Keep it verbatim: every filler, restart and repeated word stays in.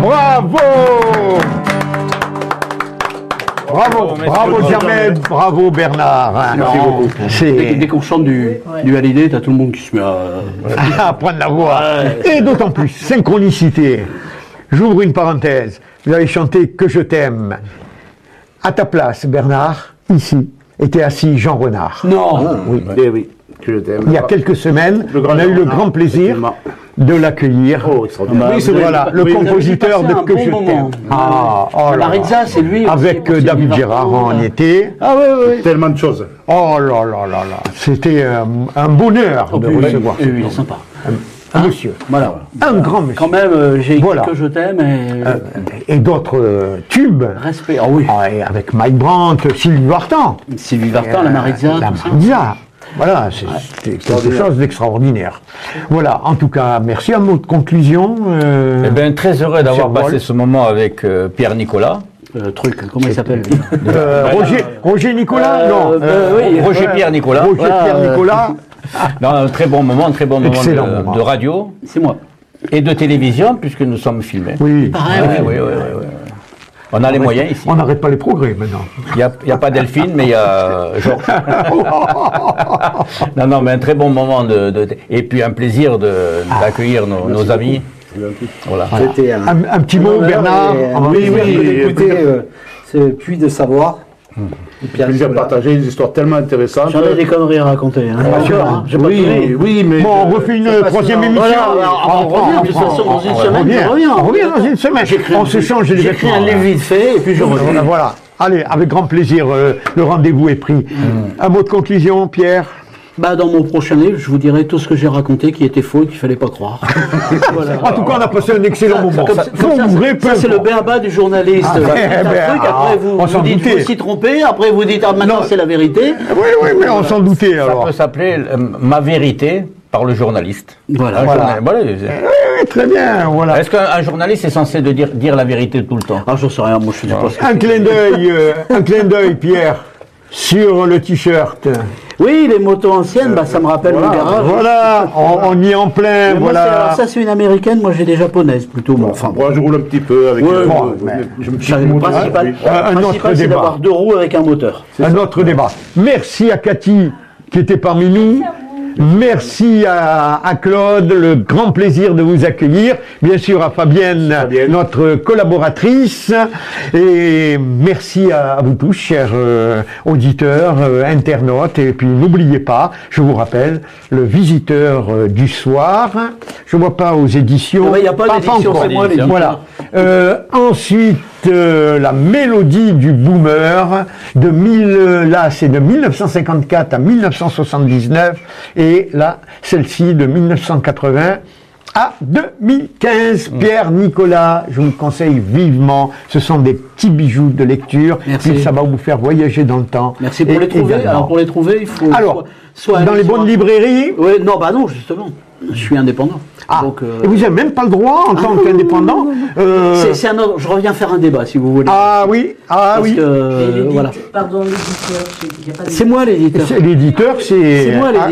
Bravo. Bravo, bravo Germaine, bravo Bernard. Hein, Merci non, beaucoup. c'est- Dès, dès qu'on chante du, du Hallyday, t'as tout le monde qui se met à... à prendre la voix. Ouais. Et d'autant plus, synchronicité. J'ouvre une parenthèse. Vous avez chanté Que je t'aime. À ta place, Bernard, ici, était assis Jean Renard. Non Oui. Eh oui, que je t'aime. Il y a quelques semaines, Le grand on a eu le Renard, grand plaisir effectivement. de l'accueillir. Oh, extraordinaire. Oui, c'est Vous avez- voilà, le oui, vous avez compositeur passé de un Que bon je moment. t'aime. Ah, oh là là. Maritza, c'est lui aussi, Avec aussi, euh, David Vivarto, Gérard en là. été. Ah oui, oui. Tellement de choses. Oh là là là là. C'était euh, un bonheur Oh, de oui, recevoir oui, cet oui, homme. sympa. Un monsieur. Voilà. Un grand monsieur. Quand même, euh, j'ai écrit Voilà. Que je t'aime et... Euh, et d'autres euh, tubes. Respect. Ah oui. Ah, et avec Mike Brandt, Sylvie Vartan. Sylvie Vartan, la Maritza, La tout ça. Maritza. Voilà, c'est c'est quelque chose d'extraordinaire. Voilà, en tout cas, merci. Un mot de conclusion. euh, Eh bien, très heureux d'avoir Cher passé Wall. ce moment avec euh, Pierre Nicolas. Euh, truc, comment il s'appelle lui euh, Roger, Roger Nicolas Euh, Non. euh, oui, Roger ouais, Pierre Nicolas. Roger Voilà, Pierre euh, Nicolas. Non, un très bon moment, un très bon moment, Excellent de, moment. de radio C'est moi. et de télévision, puisque nous sommes filmés. Oui, Pareil, Ouais, oui. oui, oui, oui, oui. On a les moyens ici. on n'arrête pas les progrès maintenant. Il n'y a, il y a pas Delphine, mais il y a Georges. Non, non, mais un très bon moment de, de- et puis un plaisir de- d'accueillir nos, nos amis. Voilà. C'était un, Un, un petit mot, honneur Bernard. et un avant- plaisir oui, de oui, d'écouter euh, ce puits de savoir. Et Pierre Plaisir de Nicolas. partager des histoires tellement intéressantes. J'en ai des conneries à raconter. Hein. Encore, hein. J'ai pas Oui, tout dit. oui, mais. Bon, on refait une troisième émission. Voilà, alors, on revient, de toute façon, dans une semaine, revient. je reviens. On revient dans une semaine. J'écris On un- se change les J'écris vêtements. un livre vite fait et puis je reviens. Voilà. Allez, avec grand plaisir, euh, le rendez-vous est pris. Un mot de conclusion, Pierre. Bah, dans mon prochain livre, je vous dirai tout ce que j'ai raconté qui était faux et qu'il fallait pas croire. Voilà. En tout cas, on a passé un excellent moment. Comme ça, comme ça, Ouvrez ça, peu c'est le importe. béaba du journaliste. Ah, Vous dites eh un ben, truc, ah, après vous, on vous s'en dites doutait. vous aussi trompé, après vous dites ah, maintenant Non. c'est la vérité. Oui, oui, mais on s'en doutait Ça alors. peut s'appeler euh, Ma vérité par le journaliste. Voilà. Un Voilà. journal- voilà. Oui, oui, très bien, voilà. Est-ce qu'un un journaliste est censé de dire, dire la vérité tout le temps? Ah, j'en sais rien, moi je sais pas ce que Un c'est. clin d'œil, euh, un clin d'œil, Pierre, sur le t-shirt. Oui, les motos anciennes, bah, ça me rappelle Voilà, le garage. voilà, on, on y est en plein, Mais moi, c'est- voilà. alors ça c'est une américaine, moi j'ai des japonaises plutôt. Bon, enfin, bon. Moi, je roule un petit peu avec. Ouais, euh, bon, euh, mais- je me Le suis principal, oui. Un- un le autre principal, c'est débat. d'avoir deux roues avec un moteur. Un autre débat. Merci à Cathy qui était parmi nous. Merci à, à Claude, le grand plaisir de vous accueillir. Bien sûr à Fabienne, Fabienne. notre collaboratrice. Et merci à, à vous tous, chers euh, auditeurs, euh, internautes. Et puis n'oubliez pas, je vous rappelle, le visiteur euh, du soir. Je vois pas aux éditions. Ah ouais, y a pas d'édition, encore. c'est moi l'éditeur. Voilà. Euh, ensuite, euh, la mélodie du boomer de mille, là c'est de mille neuf cent cinquante-quatre à mille neuf cent soixante-dix-neuf et là celle-ci de mille neuf cent quatre-vingts à deux mille quinze. Pierre Nicolas, je vous conseille vivement. Ce sont des petits bijoux de lecture. Merci. Puis ça va vous faire voyager dans le temps. Merci pour Et les trouver. également. Alors pour les trouver, il faut Alors, soit, soit dans aller les sur bonnes un- librairies. Ouais, non, bah non, justement. Je suis indépendant. Ah, Donc, euh, et vous n'avez même pas le droit en tant qu'indépendant. euh, c'est, c'est un autre. Je reviens faire un débat si vous voulez. Ah oui, ah Parce oui. que, euh, voilà. Pardon, l'éditeur, il y a pas de- C'est moi l'éditeur. C'est- L'éditeur, c'est. C'est moi, ah,